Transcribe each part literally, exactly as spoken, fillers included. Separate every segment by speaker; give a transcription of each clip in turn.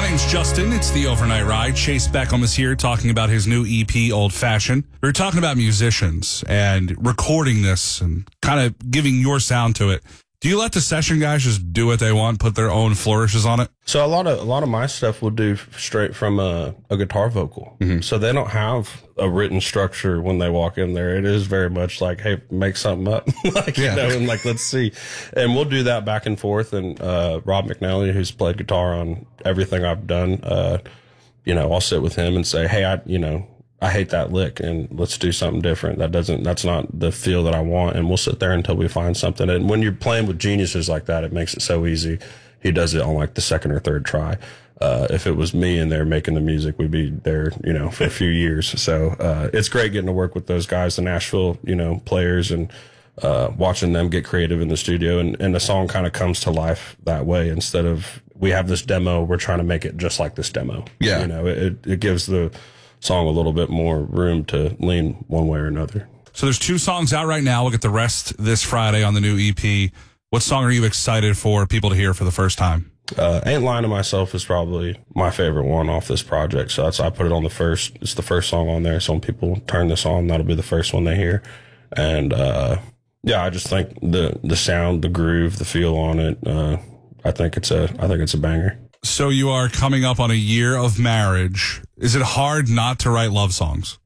Speaker 1: My name's Justin. It's the Overnight Ride. Chase Beckham is here talking about his new E P, Old Fashioned. We were talking about musicians and recording this and kind of giving your sound to it. Do you let the session guys just do what they want, put their own flourishes on it?
Speaker 2: So a lot of a lot of my stuff we'll do straight from a, a guitar vocal. Mm-hmm. So they don't have a written structure when they walk in there. It is very much like, hey, make something up, like yeah. you know, and like let's see. And we'll do that back and forth. And uh, Rob McNally, who's played guitar on everything I've done, uh, you know, I'll sit with him and say, hey, I, you know. I hate that lick and let's do something different. That doesn't, that's not the feel that I want. And we'll sit there until we find something. And when you're playing with geniuses like that, it makes it so easy. He does it on like the second or third try. Uh, if it was me and they're making the music, we'd be there, you know, for a few years. So, uh, it's great getting to work with those guys, the Nashville, you know, players and, uh, watching them get creative in the studio and, and the song kind of comes to life that way instead of we have this demo, we're trying to make it just like this demo.
Speaker 1: Yeah.
Speaker 2: You know, it, it gives the song a little bit more room to lean one way or another.
Speaker 1: So there's two songs out right now. We'll get the rest this Friday on the new E P. What song are you excited for people to hear for the first time?
Speaker 2: Uh, Ain't Lying to Myself is probably my favorite one off this project. So that's, I put it on the first, it's the first song on there. So when people turn this on, that'll be the first one they hear. And, uh, yeah, I just think the, the sound, the groove, the feel on it, uh, I think it's a, I think it's a banger.
Speaker 1: So you are coming up on a year of marriage. Is it hard not to write love songs?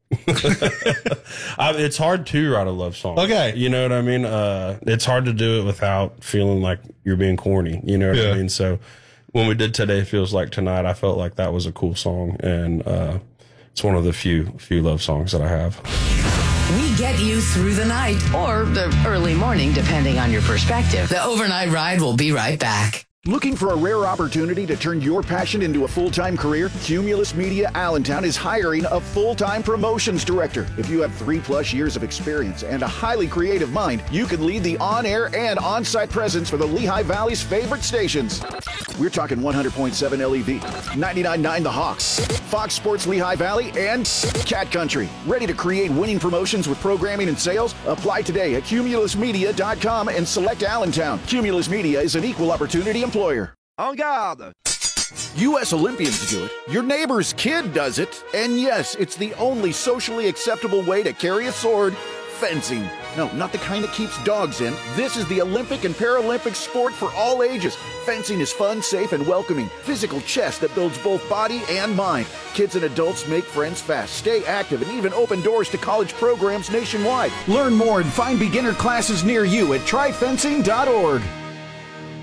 Speaker 2: I, it's hard to write a love song.
Speaker 1: Okay.
Speaker 2: You know what I mean? Uh, it's hard to do it without feeling like you're being corny. You know what yeah. I mean? So when we did Today Feels Like Tonight, I felt like that was a cool song. And uh, it's one of the few, few love songs that I have.
Speaker 3: We get you through the night or the early morning, depending on your perspective. The Overnight Ride will be right back.
Speaker 4: Looking for a rare opportunity to turn your passion into a full-time career? Cumulus Media Allentown is hiring a full-time promotions director. If you have three plus years of experience and a highly creative mind, you can lead the on-air and on-site presence for the Lehigh Valley's favorite stations. We're talking one hundred point seven L E V, ninety-nine point nine The Hawks, Fox Sports Lehigh Valley, and Cat Country. Ready to create winning promotions with programming and sales? Apply today at cumulus media dot com and select Allentown. Cumulus Media is an equal opportunity employer.
Speaker 5: En garde!
Speaker 4: U S Olympians do it. Your neighbor's kid does it. And yes, it's the only socially acceptable way to carry a sword: fencing. No, not the kind that keeps dogs in. This is the Olympic and Paralympic sport for all ages. Fencing is fun, safe, and welcoming. Physical chess that builds both body and mind. Kids and adults make friends fast, stay active, and even open doors to college programs nationwide. Learn more and find beginner classes near you at try fencing dot org.